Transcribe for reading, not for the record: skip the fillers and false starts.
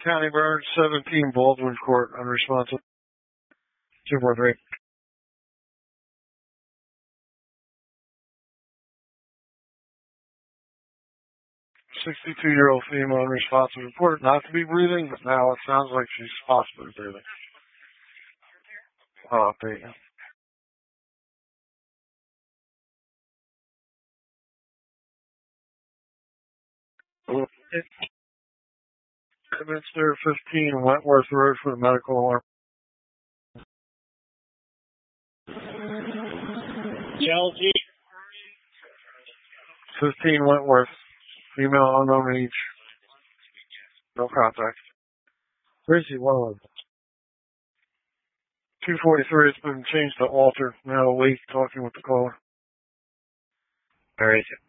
County Burns, 17 Baldwin Court, unresponsive. 243. 62-year-old female unresponsive. Reported not to be breathing, but now it sounds like she's possibly breathing. I'll update you. Midminster 15 Wentworth Road for the medical alarm. Chelsea. 15 Wentworth. Female unknown age. No contact. Tracy, one of them. 243 has been changed to alter. Now awake, talking with the caller. Where is it?